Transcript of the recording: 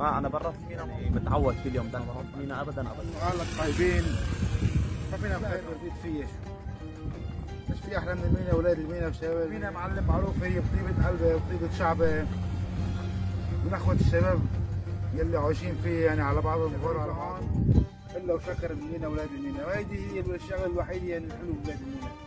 انا برا في مينا متعود كل يوم ده بروح مينا ابدا ابدا. قال لك طيبين ما فينا بخير برديت فيه شو. مش في احلى من المينا اولاد المينا والشباب. المينا معلم معروف هي بطيبة قلبه وبطيبة شعبه من اخوة الشباب يلي عايشين فيه يعني على بعضهم بيغوروا على بعض الا وشكر المينا اولاد المينا، وهيدي هي الشغله الوحيده يعني الحلو ببلاد المينا.